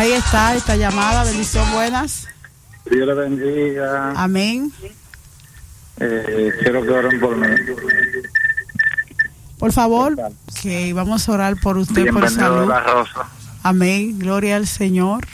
Ahí está esta llamada. Bendición, buenas. Dios le bendiga. Amén. Quiero que oren por mí. Por favor, que vamos a orar por usted. Bienvenido por salud. a La Rosa. Amén. Gloria al Señor.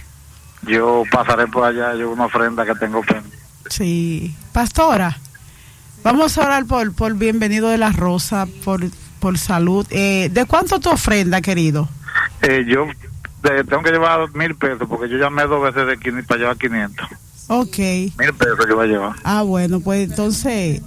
Yo pasaré por allá, yo una ofrenda que tengo pendiente. Sí. Pastora, vamos a orar por Bienvenido de La Rosa, por salud. ¿De cuánto tu ofrenda, querido? Yo tengo que llevar 1,000 pesos porque yo llamé 2 veces de 500 para llevar 500. Ok. 1,000 pesos yo voy a llevar. Ah, bueno, pues entonces,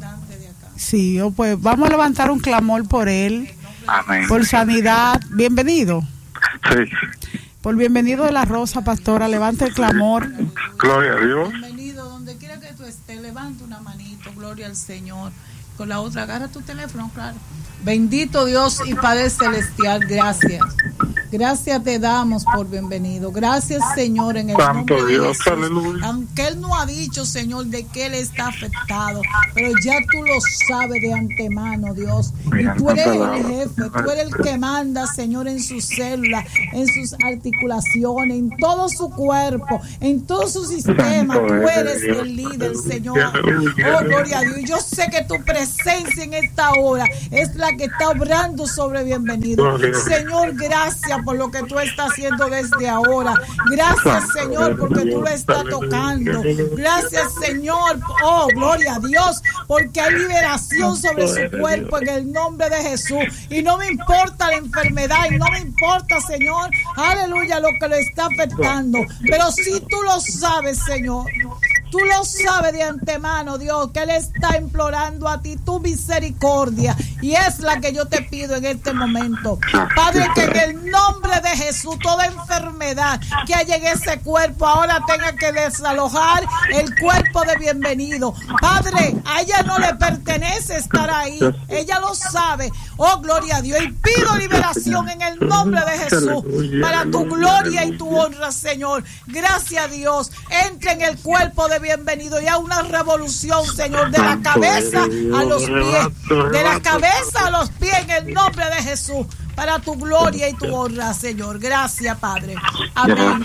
sí, pues vamos a levantar un clamor por él. Amén. Por sanidad. Bienvenido. Sí. Por Bienvenido de La Rosa, pastora, levanta el clamor. Gloria a Dios. Bienvenido, donde quiera que tú estés, levanta una manito, gloria al Señor. Con la otra, agarra tu teléfono, claro. Bendito Dios y Padre Celestial, gracias. Gracias te damos por bienvenido. Gracias, Señor, en el Santo nombre de Dios, Jesús. aleluya. Aunque Él no ha dicho, Señor, de que Él está afectado, pero ya tú lo sabes de antemano, Dios. Y tú eres el jefe, tú eres el que manda, Señor, en sus células, en sus articulaciones, en todo su cuerpo, en todo su sistema. Tú eres el líder, Señor. Oh, gloria a Dios. Y yo sé que tu presencia en esta hora es la que está obrando sobre bienvenido. Señor, gracias por lo que tú estás haciendo desde ahora. Gracias, Señor, porque tú lo estás tocando. Gracias, Señor. Oh, gloria a Dios, porque hay liberación sobre su cuerpo en el nombre de Jesús. Y no me importa la enfermedad, y no me importa, Señor, aleluya, lo que le está afectando. Pero si tú lo sabes, Señor. Tú lo sabes de antemano, Dios, que Él está implorando a ti tu misericordia. Y es la que yo te pido en este momento. Padre, que en el nombre de Jesús, toda enfermedad que haya en ese cuerpo, ahora tenga que desalojar el cuerpo de bienvenido. Padre, a ella no le pertenece estar ahí. Ella lo sabe. Oh, gloria a Dios. Y pido liberación en el nombre de Jesús para tu gloria y tu honra, Señor. Gracias a Dios. Entra en el cuerpo de bienvenido y a una revolución, Señor, de la cabeza a los pies, de la cabeza a los pies en el nombre de Jesús, para tu gloria y tu honra, Señor. Gracias, Padre. Amén.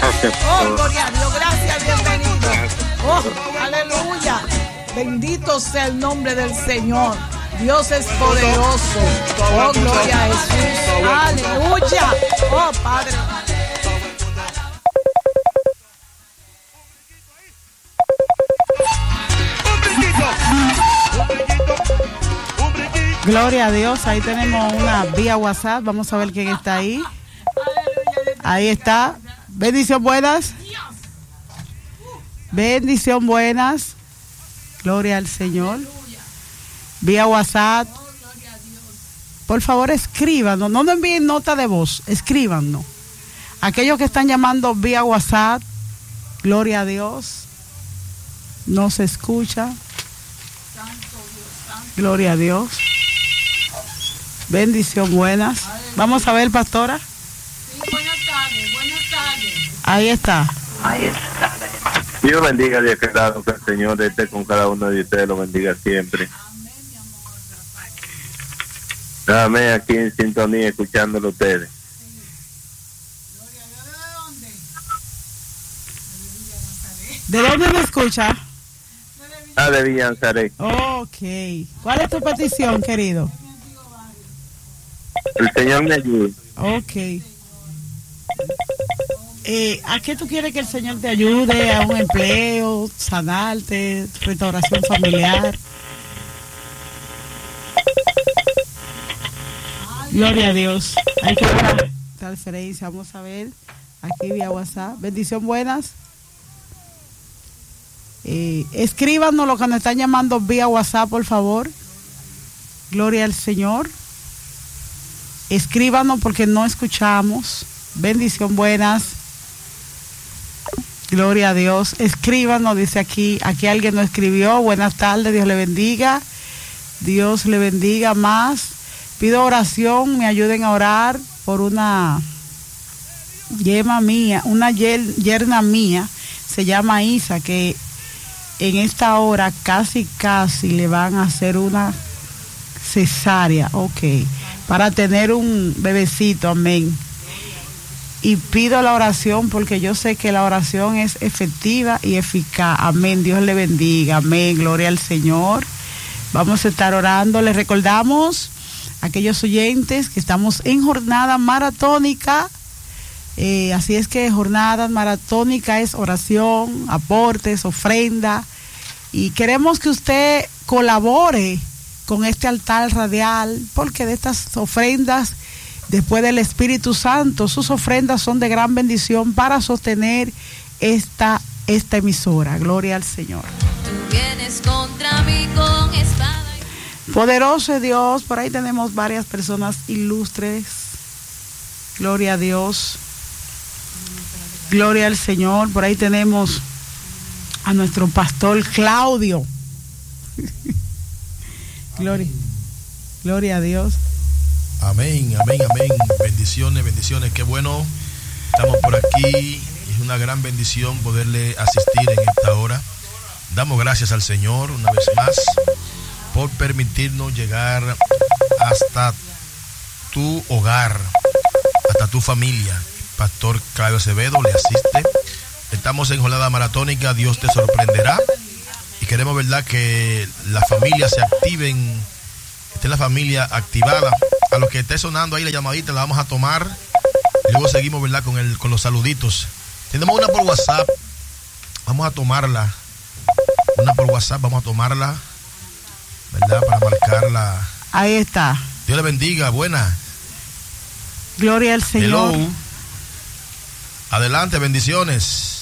Oh, gloria a Dios. Gracias, bienvenido. Oh, aleluya. Bendito sea el nombre del Señor. Dios es poderoso. Oh, gloria a Jesús. Aleluya. Oh, Padre. Gloria a Dios, ahí tenemos una vía WhatsApp, vamos a ver quién está ahí. Ahí está. Bendición, buenas. Bendición, buenas. Gloria al Señor. Vía WhatsApp. Por favor, escríbanos, no nos envíen nota de voz, escríbanos. Aquellos que están llamando vía WhatsApp, gloria a Dios. No se escucha. Gloria a Dios. Bendición, buenas. Vamos a ver, pastora. Sí, buenas tardes. Ahí está. Dios bendiga de aquel lado, que el Señor esté con cada uno de ustedes, lo bendiga siempre. Amén, aquí en sintonía, escuchándolo a ustedes. ¿De dónde me escucha? De Villanzaré. Ok. ¿Cuál es tu petición, querido? El Señor me ayude. Ok. ¿A qué tú quieres que el Señor te ayude? ¿A un empleo, sanarte, restauración familiar? Gloria a Dios. Hay que ver transferencia. Vamos a ver aquí vía WhatsApp. Bendición, buenas. Escríbanos lo que nos están llamando vía WhatsApp, por favor. Gloria al Señor. Escríbanos porque no escuchamos. Bendición, buenas. Gloria a Dios. Escríbanos, dice aquí alguien nos escribió. Buenas tardes, Dios le bendiga. Dios le bendiga más. Pido oración, me ayuden a orar por una yerna mía, se llama Isa, que en esta hora casi le van a hacer una cesárea, para tener un bebecito, amén. y pido la oración porque yo sé que la oración es efectiva y eficaz. Amén. Dios le bendiga. Amén. Gloria al Señor. Vamos a estar orando. Les recordamos a aquellos oyentes que estamos en jornada maratónica. Así es que jornada maratónica es oración, aportes, ofrenda. Y queremos que usted colabore con este altar radial, porque de estas ofrendas, después del Espíritu Santo, sus ofrendas son de gran bendición para sostener esta emisora. Gloria al Señor. Tú vienes contra mí con espada. Poderoso es Dios. Por ahí tenemos varias personas ilustres. Gloria a Dios. Gloria al Señor. Por ahí tenemos a nuestro pastor Claudio. Gloria a Dios. Amén, amén, amén. Bendiciones, bendiciones. Qué bueno. Estamos por aquí. Es una gran bendición poderle asistir en esta hora. Damos gracias al Señor una vez más por permitirnos llegar hasta tu hogar, hasta tu familia. Pastor Claudio Acevedo le asiste. Estamos en jornada maratónica. Dios te sorprenderá. Y queremos, ¿verdad?, que la familia se activen. Esté la familia activada. A los que esté sonando ahí la llamadita la vamos a tomar. Y luego seguimos, ¿verdad?, con los saluditos. Tenemos una por WhatsApp. Vamos a tomarla. Una por WhatsApp, vamos a tomarla, ¿verdad?, para marcarla. Ahí está. Dios le bendiga. Buena. Gloria al Señor. Hello. Adelante, bendiciones.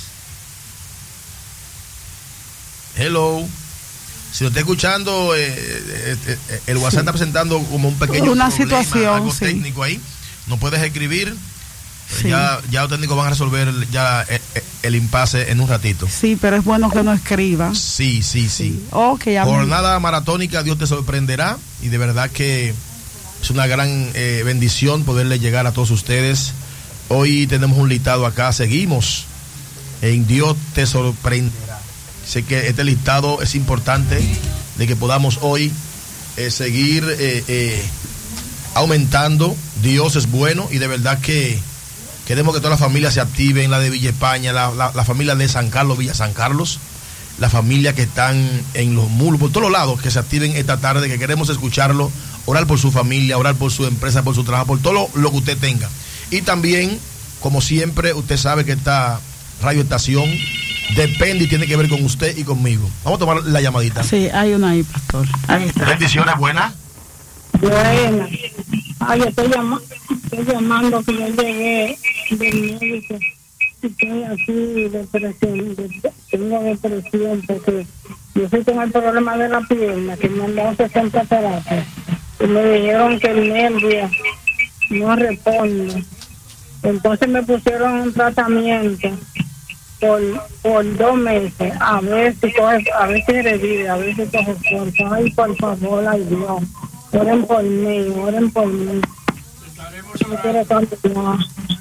Hello. Si lo está escuchando, el WhatsApp está presentando como un pequeño una problema, situación, algo sí, técnico ahí. No puedes escribir. Sí. Ya los técnicos van a resolver ya el impasse en un ratito. Sí, pero es bueno que no escriba. Sí. Okay, jornada maratónica, Dios te sorprenderá. Y de verdad que es una gran bendición poderle llegar a todos ustedes. Hoy tenemos un listado acá. Seguimos en Dios te sorprenderá. Sé que este listado es importante de que podamos hoy seguir aumentando. Dios es bueno y de verdad que queremos que toda la familia se active, la de Villa España, la familia de San Carlos, Villa San Carlos, la familia que están en los muros, por todos los lados, que se activen esta tarde, que queremos escucharlo, orar por su familia, orar por su empresa, por su trabajo, por todo lo que usted tenga. Y también, como siempre, usted sabe que esta radio estación depende y tiene que ver con usted y conmigo. Vamos a tomar la llamadita. Sí, hay una ahí, pastor. Ahí está. Bendiciones, buenas. Buenas. Ay, estoy llamando que yo llegué del médico. Estoy así, tengo depresión porque yo estoy con el problema de la pierna, que me han dado 60 terapias. Y me dijeron que el nervio no responde. Entonces me pusieron un tratamiento por 2 meses, a ver si revive, a ver si coge fuerza. Ay, por favor, ay Dios, oren por mí. No quiero tanto más.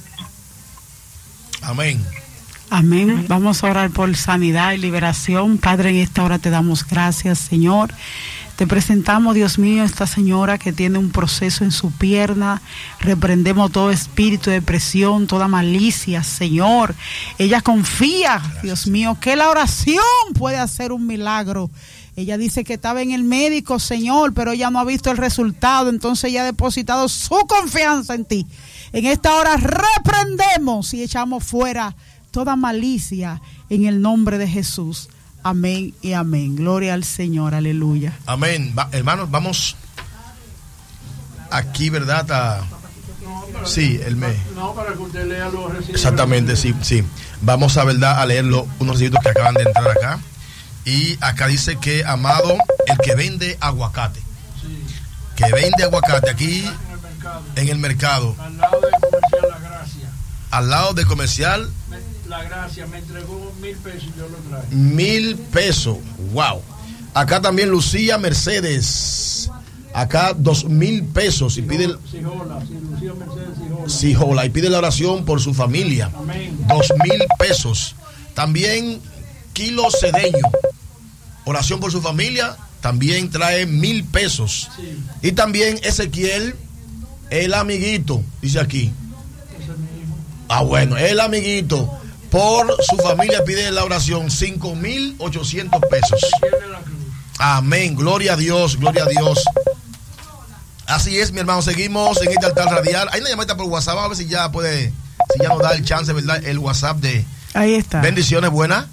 Amén. Amén. Vamos a orar por sanidad y liberación. Padre, en esta hora te damos gracias, Señor. Te presentamos, Dios mío, esta señora que tiene un proceso en su pierna. Reprendemos todo espíritu de depresión, toda malicia, Señor. Ella confía, Dios mío, que la oración puede hacer un milagro. Ella dice que estaba en el médico, Señor, pero ella no ha visto el resultado. Entonces ella ha depositado su confianza en ti. En esta hora reprendemos y echamos fuera toda malicia en el nombre de Jesús. Amén y amén. Gloria al Señor, aleluya. Amén. Hermanos, vamos aquí, ¿verdad? Sí, el mes. No, para que usted lea los recibos. Exactamente, sí. Vamos a, ¿verdad?, a leer unos recibitos que acaban de entrar acá. Y acá dice que, amado, el que vende aguacate. Sí. Que vende aguacate aquí en el mercado. Al lado de Comercial La Gracia. Al lado de Comercial La Gracia me entregó 1,000 pesos y yo lo traje. 1,000 pesos. Wow. Acá también Lucía Mercedes. Acá 2,000 pesos. Y pide Lucía Mercedes Sijola. Y pide la oración por su familia. Amén. 2,000 pesos. También Kilo Cedeño. Oración por su familia. También trae 1,000 pesos. Sí. Y también Ezequiel, el amiguito, dice aquí. Ese es mi hijo. Bueno, el amiguito por su familia pide la oración 5,800 pesos. Amén, gloria a Dios, gloria a Dios. Así es, mi hermano, seguimos en este altar radial. Hay una llamada por WhatsApp, a ver si ya puede, si ya nos da el chance, ¿verdad? El WhatsApp de... Ahí está. Bendiciones, buenas.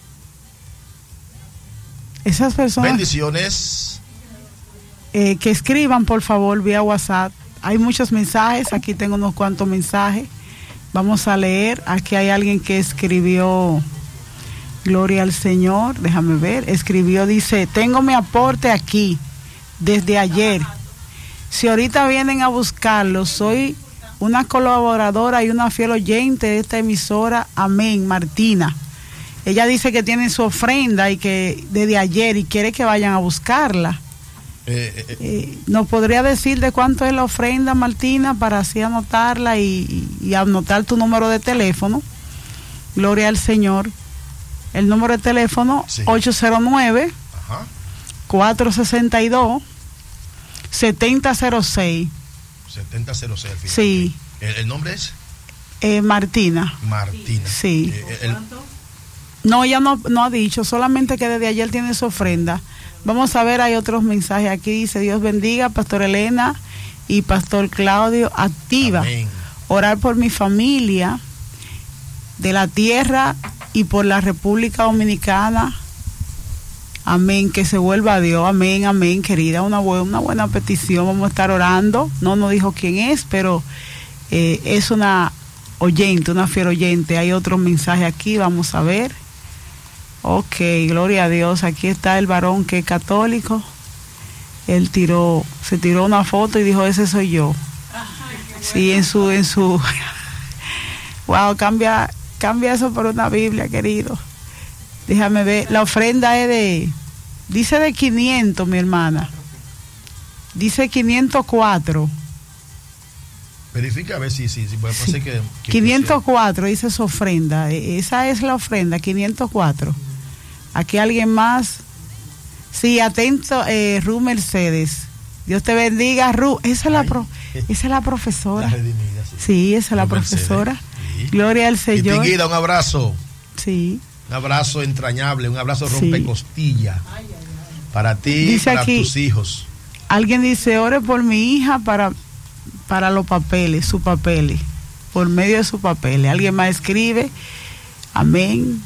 Esas personas... Bendiciones. Que escriban, por favor, vía WhatsApp. Hay muchos mensajes, aquí tengo unos cuantos mensajes. Vamos a leer. Aquí hay alguien que escribió, gloria al Señor, déjame ver, escribió, dice, tengo mi aporte aquí, desde ayer. Si ahorita vienen a buscarlo, soy una colaboradora y una fiel oyente de esta emisora, amén, Martina. Ella dice que tiene su ofrenda y que desde ayer y quiere que vayan a buscarla. ¿Nos podría decir de cuánto es la ofrenda, Martina, para así anotarla y anotar tu número de teléfono? Gloria al Señor. El número de teléfono, sí. 809 462 7006. 7006 al final. Sí. ¿El nombre es? Martina. Martina. Sí. No, ella no ha dicho, solamente que desde ayer tiene su ofrenda. Vamos a ver, hay otros mensajes aquí. Dice, Dios bendiga, Pastor Elena y Pastor Claudio, activa. Amén. Orar por mi familia de la tierra y por la República Dominicana. Amén, que se vuelva a Dios. Amén, amén, querida. Una buena petición. Vamos a estar orando. No nos dijo quién es, pero es una oyente, una fiel oyente. Hay otro mensaje aquí, vamos a ver. Ok, gloria a Dios. Aquí está el varón que es católico. Él se tiró una foto y dijo, ese soy yo. Sí, en su wow, cambia eso por una Biblia, querido. Déjame ver, la ofrenda es dice de 500, mi hermana. Dice 504. Verifica a ver si puede ser que 504 dice su ofrenda. Esa es la ofrenda, 504. Aquí alguien más. Sí, atento, Ru Mercedes. Dios te bendiga, Ru. Esa es la profesora. La redimida, sí, esa es la profesora. Sí. Gloria al Señor. Distinguida, un abrazo. Sí. Un abrazo entrañable, un abrazo rompecostilla. Para ti y para aquí, tus hijos. Alguien dice, ore por mi hija para los papeles, sus papeles, por medio de sus papeles. Alguien más escribe, amén,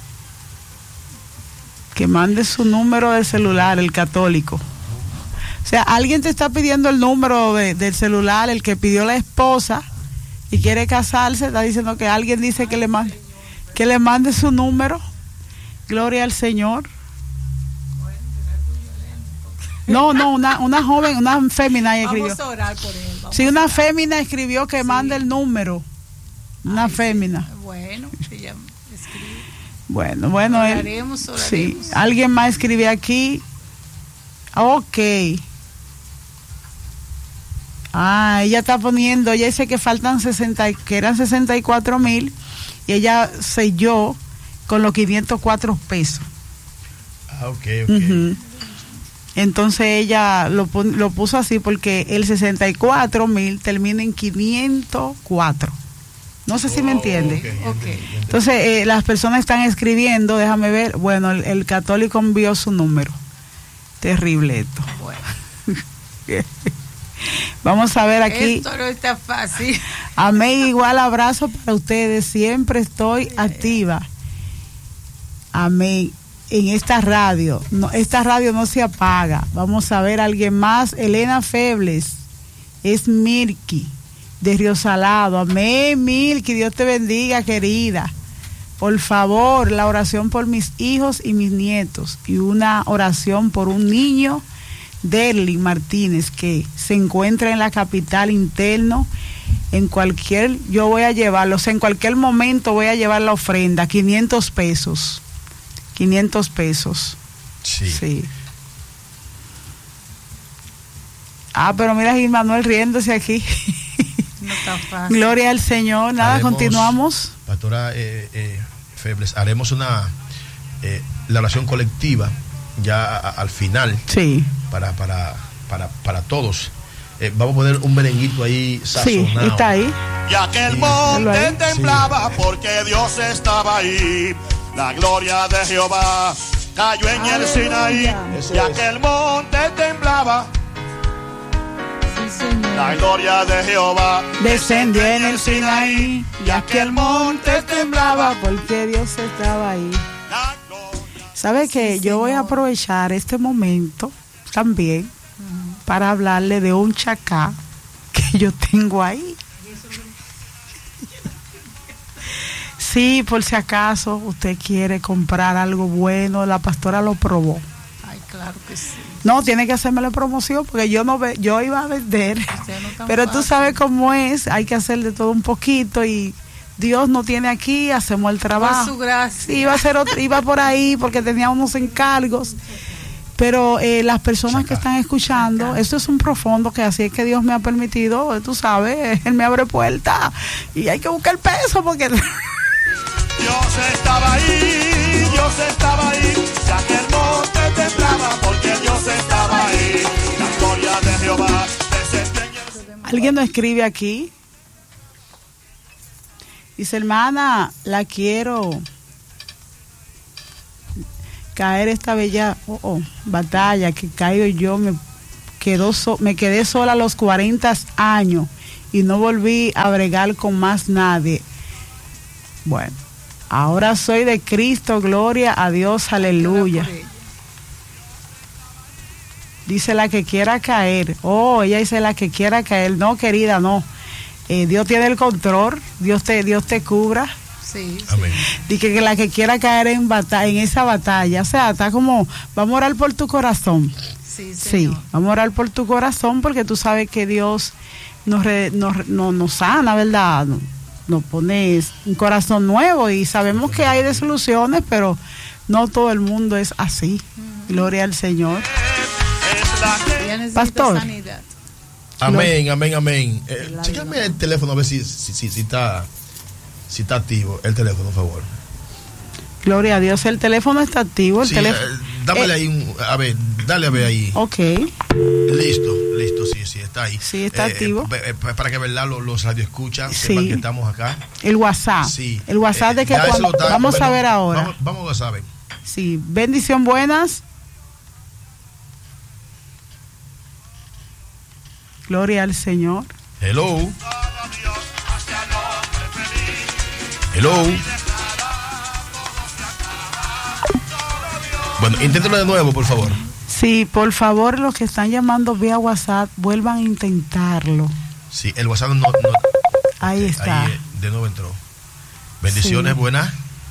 que mande su número de celular, el católico. O sea, alguien te está pidiendo el número del celular, el que pidió la esposa y quiere casarse, está diciendo que alguien dice que le mande su número. Gloria al Señor. No, una joven, una fémina escribió. Vamos a orar por él. Sí, una fémina escribió que mande el número. Una fémina. Bueno, ella escribe. Bueno, oraremos. Sí, alguien más escribe aquí. Ok. Ella está poniendo, ella dice que faltan que eran 64,000 y ella selló con los 504 pesos. Ok. Uh-huh. Entonces ella lo puso así porque el 64,000 termina en 504. No sé si me entiende. Okay. Entonces las personas están escribiendo, déjame ver. Bueno, el católico envió su número. Terrible esto. Bueno. Vamos a ver aquí. Esto no está fácil. Amén, igual abrazo para ustedes. Siempre estoy activa. Amén. En esta radio no se apaga. Vamos a ver a alguien más. Elena Febles, es Mirki de Río Salado. Amén, Mirki, Dios te bendiga, querida. Por favor, la oración por mis hijos y mis nietos y una oración por un niño, Derly Martínez, que se encuentra en la capital interno. Yo voy a llevarlo, o sea, en cualquier momento voy a llevar la ofrenda, 500 pesos. 500 pesos. Sí. Pero mira a Manuel riéndose aquí. No está fácil. Gloria al Señor. Nada, continuamos. Pastora Febles, haremos la oración colectiva ya al final. Sí. Para todos. Vamos a poner un merenguito ahí sazonado. Sí, está ahí. Y aquel monte temblaba porque Dios estaba ahí. La gloria de Jehová cayó en el Sinaí. Y aquel monte temblaba. La gloria de Jehová descendió en el Sinaí. Y aquel monte temblaba porque Dios estaba ahí. ¿Sabe qué? Yo voy a aprovechar este momento también para hablarle de un chacá que yo tengo ahí. Sí, por si acaso usted quiere comprar algo bueno, la pastora lo probó. Ay, claro que sí. No, tiene que hacerme la promoción porque yo iba a vender, pero tú sabes cómo es, hay que hacer de todo un poquito y Dios nos tiene aquí, hacemos el trabajo. Por su gracia. Sí, iba por ahí porque tenía unos encargos, pero las personas que están escuchando, esto es un profundo que así es que Dios me ha permitido, tú sabes, Él me abre puertas y hay que buscar el peso porque... Dios estaba ahí, y aquel monte temblaba porque Dios estaba ahí. La gloria de Jehová descendió en el... Alguien nos escribe aquí. Dice, hermana, la quiero caer esta bella batalla que caigo yo, me quedé sola a los 40 años y no volví a bregar con más nadie. Bueno, ahora soy de Cristo, gloria a Dios, aleluya. Dice la que quiera caer. Ella dice la que quiera caer. No, querida, no. Dios tiene el control, Dios te cubra. Sí. Amén. Dice que la que quiera caer en esa batalla, o sea, está como, vamos a orar por tu corazón. Sí, vamos a orar por tu corazón porque tú sabes que Dios nos sana, ¿verdad? Nos pone un corazón nuevo y sabemos que hay desilusiones, pero no todo el mundo es así. Gloria al Señor. Pastor. Sanidad. Amén. Chécame el teléfono a ver si está activo el teléfono, por favor. Gloria a Dios, el teléfono está activo. El teléfono. Dámele ahí dale a ver ahí. Ok. Listo, sí, está ahí. Sí, está activo. Para que verdad los radioescuchan sepan que estamos acá. El WhatsApp. Sí. El WhatsApp de que vamos a ver ahora. Vamos a WhatsApp. Sí, bendición, buenas. Gloria al Señor. Hello. Bueno, inténtalo de nuevo, por favor. Sí, por favor, los que están llamando vía WhatsApp, vuelvan a intentarlo. Sí, el WhatsApp no ahí está. Ahí de nuevo entró. Bendiciones, sí. Buenas.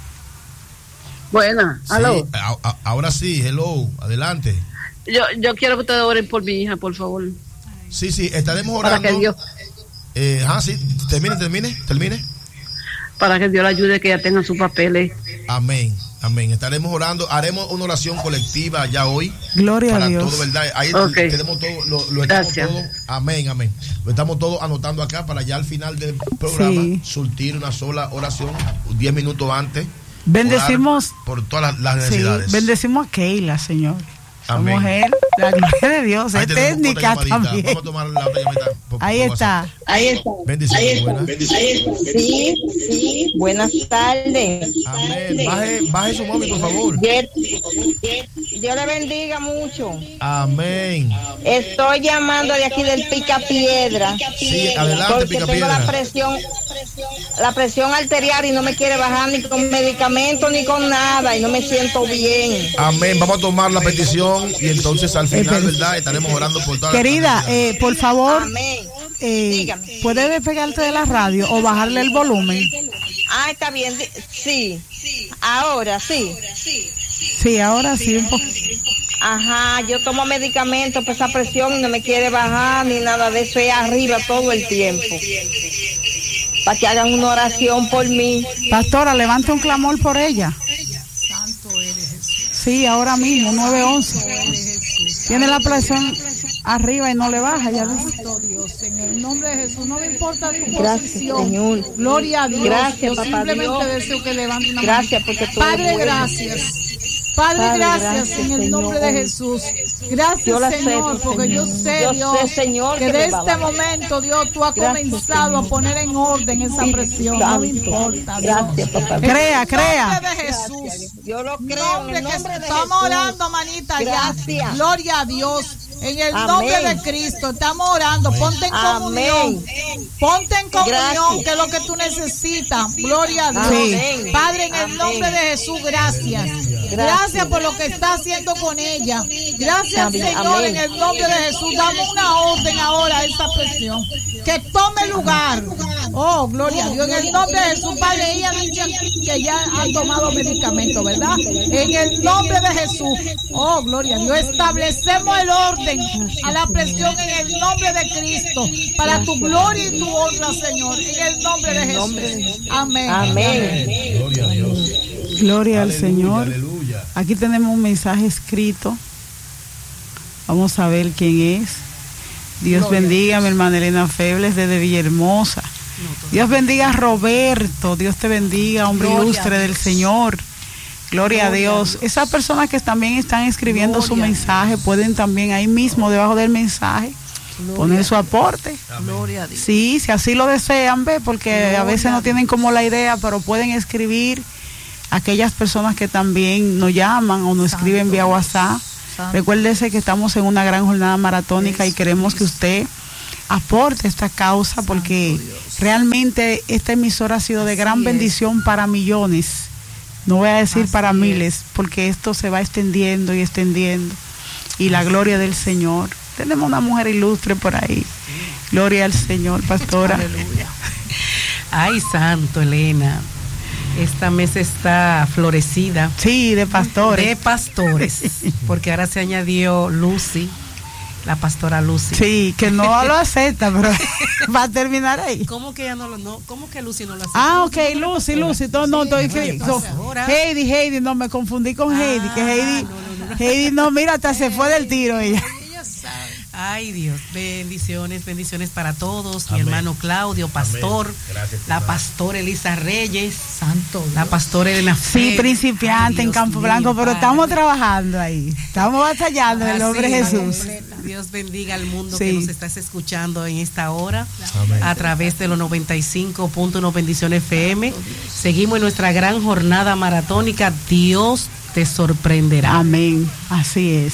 Buenas, sí, aló. Ahora sí, hello, adelante. Yo quiero que ustedes oren por mi hija, por favor. Sí, estaremos orando. Para que Dios... sí, termine. Para que Dios la ayude, que ella tenga sus papeles. Amén. Estaremos orando, haremos una oración colectiva ya hoy. Gloria a Dios. Todo, ¿verdad? Ahí tenemos todo, lo estamos todo. Amén. Lo estamos todos anotando acá para ya al final del programa surtir una sola oración 10 minutos antes. Bendecimos por todas las necesidades. Bendecimos a Keila, Señor. Amén. Mujer, la gloria de Dios, es técnica también. Vamos a tomar la otra llamadita. Ahí está. Bendiciones, buenas. Sí, buenas tardes. Amén. Baje su móvil, por favor. Dios le bendiga mucho. Amén. Estoy llamando de aquí del Picapiedra. Sí, adelante, porque Picapiedra. Tengo la presión arterial y no me quiere bajar ni con medicamentos ni con nada y no me siento bien. Amén. Vamos a tomar la petición y entonces al final, ¿verdad? Estaremos orando por todas querida, las por favor, Dígame. ¿puede despegarte de la radio o bajarle el volumen? Está bien. Sí. Ahora sí. Sí, ahora sí un poco. Ajá, yo tomo medicamentos para esa presión y no me quiere bajar ni nada de eso, es arriba todo el tiempo. Para que hagan una oración por mí. Pastora, levante un clamor por ella. Santo eres Jesús. Sí, ahora mismo, 911. Tiene la presión arriba y no le baja. Santo Dios, en el nombre de Jesús, no me importa tu Gracias, posición. Señor. Gloria a Dios. Gracias, yo papá simplemente Dios. deseo que levante una Gracias, mano. porque tú Padre, eres bueno. gracias. Padre, gracias en el nombre de Jesús. Gracias, Señor, porque yo sé, Dios, que de este momento, Dios, tú has comenzado a poner en orden esa presión. No me importa, Dios. Crea. En el nombre de Jesús. Yo lo creo. En el nombre de estamos Jesús. orando, manita. Gracias. Ya. Gloria a Dios. En el nombre de Cristo estamos orando. Ponte en comunión. Ponte en comunión, que es lo que tú necesitas. Gloria a Dios. Sí. Padre, en el nombre de Jesús, gracias. Gracias por lo que está haciendo con ella. Gracias, Señor, en el nombre de Jesús. Damos una orden ahora a esa presión. Que tome lugar. Oh, gloria a Dios. En el nombre de Jesús, Padre, ella dice que ya ha tomado medicamento, ¿verdad? En el nombre de Jesús. Oh, gloria a Dios. Establecemos el orden a la presión en el nombre de Cristo. Para tu gloria y tu honra, Señor. En el nombre de Jesús. Amén. Amén. Gloria a Dios. Gloria al Aleluya, Señor. aleluya. Aquí tenemos un mensaje escrito. Vamos a ver quién es. Dios bendiga a mi hermana Elena Febles desde Villahermosa. Dios bendiga a Roberto. Dios te bendiga, hombre ilustre del Señor. Gloria a Dios. Esas personas que también están escribiendo su mensaje pueden también ahí mismo, debajo del mensaje, poner su aporte. Gloria a Dios. Sí, si así lo desean, ve, porque a veces no tienen como la idea, pero pueden escribir. Aquellas personas que también nos llaman o nos escriben vía WhatsApp. Recuérdese que estamos en una gran jornada maratónica y queremos que usted aporte esta causa, porque realmente esta emisora ha sido de gran bendición para millones. No voy a decir para miles, porque esto se va extendiendo y extendiendo. Y la gloria del Señor. Tenemos una mujer ilustre por ahí. Gloria al Señor, pastora. Aleluya. Ay, santo, Elena. Esta mesa está florecida. Sí, de pastores. De pastores. Porque ahora se añadió Lucy, la pastora Lucy. Sí, que no lo acepta, pero va a terminar ahí. ¿Cómo que ella no lo no? ¿Cómo que Lucy no lo acepta? Ah, ok, Lucy. No, estoy Heidi, no me confundí con Heidi, que Heidi no, mira, hasta se fue del tiro ella. Ay, Dios, bendiciones para todos. Amén. Mi hermano Claudio, pastor, gracias, la pastora Elisa Reyes, santo, la pastora Elena Fe. Sí, principiante. Ay, en Campo Blanco, pero estamos trabajando ahí, estamos batallando en el nombre de Jesús. Dios bendiga al mundo que nos estás escuchando en esta hora. Amén. A través de los 95.1 Bendiciones FM. Seguimos en nuestra gran jornada maratónica. Dios te sorprenderá. Amén, así es.